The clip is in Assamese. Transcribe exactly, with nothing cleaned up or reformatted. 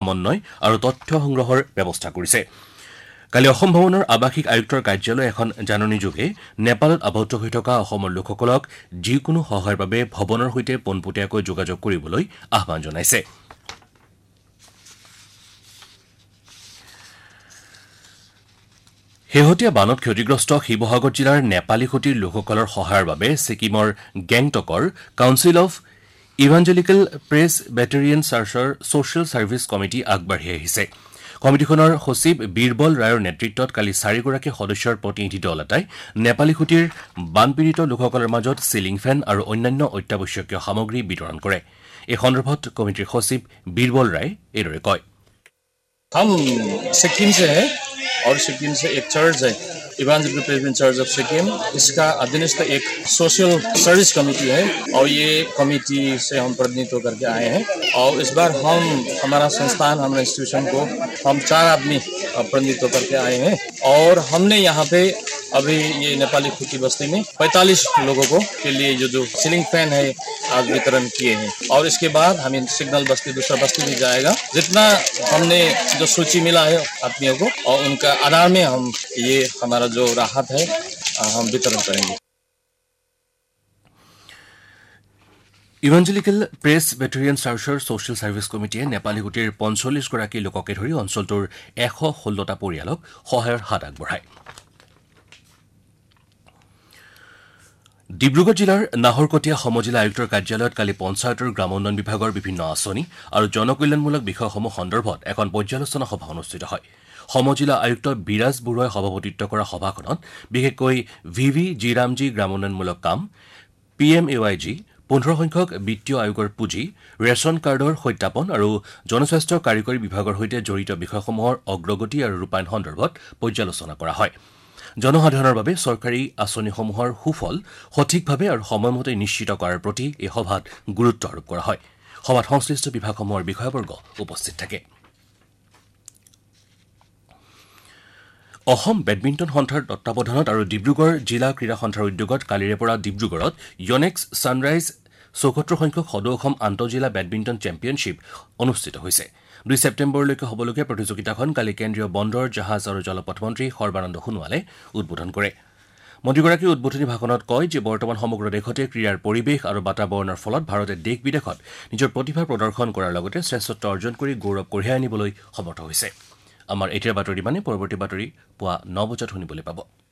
সমন্বয় আৰু তথ্য সংগ্ৰহৰ ব্যৱস্থা কৰিছে কালি অসম ভৱনৰ আৱাসিক আয়ুক্তৰ কাৰ্যালয়ে এখন জাননীযোগে নেপালত আবদ্ধ হৈ থকা অসমৰ লোকসকলক যিকোনো সহায়ৰ বাবে ভৱনৰ সৈতে পোনপটীয়াকৈ যোগাযোগ কৰিবলৈ আহ্বান জনাইছে শেহতীয়া বানত ক্ষতিগ্ৰস্ত শিৱসাগৰ জিলাৰ নেপালী খুটিৰ লোকসকলৰ সহায়ৰ বাবে ছিকিমৰ গেংটকৰ কাউন্সিল অফ ইভাঞ্জেলিকেল প্ৰেছ বেটেৰিয়েন চাৰ্চৰ ছ'চিয়েল ছাৰ্ভিচ কমিটি আগবাঢ়ি আহিছে কমিটিখনৰ সচিব বীৰবল ৰায়ৰ নেতৃত্বত কালি চাৰিগৰাকী সদস্যৰ প্ৰতিনিধি দল এটাই নেপালী খুটিৰ বানপীড়িত লোকসকলৰ মাজত চিলিং ফেন আৰু অন্যান্য অত্যাৱশ্যকীয় সামগ্ৰী বিতৰণ কৰে এই সন্দৰ্ভত কমিটিৰ সচিব বীৰবল ৰায় এইদৰে কয় हम सिक्किम से हैं और सिक्किम से एक चर्च है evangelical president church of Sikkim इसका अधीनस्थ एक सोशल सर्विस कमेटी है और ये कमेटी से हम प्रतिनिधित्व करके आए हैं और इस बार हम हमारा संस्थान हमारे इंस्टीट्यूशन को हम चार आदमी प्रतिनिधित्व करके आए हैं और हमने यहाँ पे अभी ये नेपाली खुटी बस्ती में पैंतालीस लोगों को के लिए जो जो सीलिंग फैन है आज वितरण किए हैं और इसके बाद हमें सिग्नल बस्ती दूसरा बस्ती में जाएगा जितना हमने जो सूची मिला है आदमियों को और उनका आधार में हम ये हमारा जो राहत है हम वितरण करेंगे ইভাঞ্জেলিকেল প্ৰেছ বেটেৰিয়েন চাৰ্চৰ ছ'চিয়েল ছাৰ্ভিচ কমিটিয়ে নেপালী খুটিৰ পঞ্চল্লিছ গৰাকী লোককে ধৰি অঞ্চলটোৰ এশ ষোল্লটা পৰিয়ালক সহায়ৰ হাত আগবঢ়ায় ডিব্ৰুগড় জিলাৰ নাহৰকটীয়া সমজিলা আয়ুক্তৰ কাৰ্যালয়ত কালি পঞ্চায়তৰ গ্ৰামোন্নয়ন বিভাগৰ বিভিন্ন আঁচনি আৰু জনকল্যাণমূলক বিষয়সমূহ সন্দৰ্ভত এখন পৰ্যালোচনা সভা অনুষ্ঠিত হয় সমজিলা আয়ুক্ত বিৰাজ বৰুৱাই সভাপতিত্ব কৰা সভাখনত বিশেষকৈ ভি ভি জিৰামজি গ্ৰামোন্নয়নমূলক কাম P M A Y G পোন্ধৰ সংখ্যক বিত্তীয় আয়োগৰ পুঁজি ৰেচন কাৰ্ডৰ সত্যাপন আৰু জনস্বাস্থ্য কাৰিকৰী বিভাগৰ সৈতে জড়িত বিষয়সমূহৰ অগ্ৰগতি আৰু ৰূপায়ণ সন্দৰ্ভত পৰ্যালোচনা কৰা হয় জনসাধাৰণৰ বাবে চৰকাৰী আঁচনিসমূহৰ সুফল সঠিকভাৱে আৰু সময়মতে নিশ্চিত কৰাৰ প্ৰতি এই সভাত গুৰুত্ব আৰোপ কৰা হয় সভাত সংশ্লিষ্ট বিভাগসমূহৰ বিষয়বৰ্গ উপস্থিত থাকে অসম বেডমিণ্টন সন্থাৰ তত্বাৱধানত আৰু ডিব্ৰুগড় জিলা ক্ৰীড়া সন্থাৰ উদ্যোগত কালিৰে পৰা ডিব্ৰুগড়ত ইয়নেক্স ছানৰাইজ চৌসত্তৰ সংখ্যক সদৌ অসম আন্তঃজিলা বেডমিণ্টন চেম্পিয়নশ্বিপ অনুষ্ঠিত হৈছে দুই ছেপ্টেম্বৰলৈকে হ'বলগীয়া প্ৰতিযোগিতাখন কালি কেন্দ্ৰীয় বন্দৰ জাহাজ আৰু জলপথ মন্ত্ৰী সৰ্বানন্দ সোণোৱালে উদ্বোধন কৰে মন্ত্ৰীগৰাকীয়ে উদ্বোধনী ভাষণত কয় যে বৰ্তমান সমগ্ৰ দেশতে ক্ৰীড়াৰ পৰিৱেশ আৰু বাতাবৰণৰ ফলত ভাৰতে দেশ বিদেশত নিজৰ প্ৰতিভা প্ৰদৰ্শন কৰাৰ লগতে শ্ৰেষ্ঠত্ব অৰ্জন কৰি গৌৰৱ কঢ়িয়াই আনিবলৈ সমৰ্থ হৈছে আমাৰ এতিয়াৰ বাতৰি মানে পৰৱৰ্তী বাতৰি পুৱা ন বজাত শুনিবলৈ পাব